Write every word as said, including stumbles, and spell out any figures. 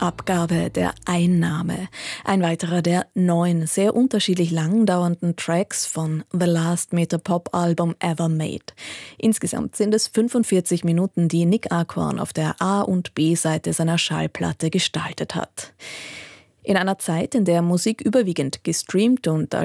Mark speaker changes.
Speaker 1: Abgabe der Einnahme. Ein weiterer der neun sehr unterschiedlich lang dauernden Tracks von The Last Meter-Pop-Album Ever Made. Insgesamt sind es fünfundvierzig Minuten, die Nick Arcorn auf der A- und B-Seite seiner Schallplatte gestaltet hat. In einer Zeit, in der Musik überwiegend gestreamt und